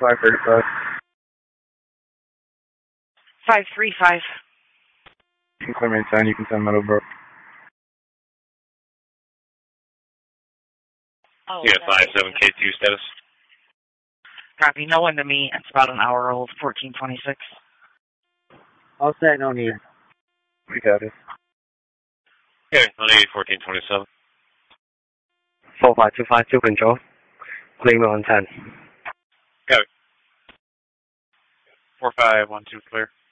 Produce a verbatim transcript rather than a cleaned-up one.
five thirty-five. five three five. You can clear maintain, you can send Meadowbrook. Oh, yeah, five seven K two status. Copy, no one to me. It's about an hour old, fourteen twenty-six. All set, no need. We got it. Okay, on eight fourteen twenty-seven. four five two five two control. Clear on ten. Got it. four five one two clear.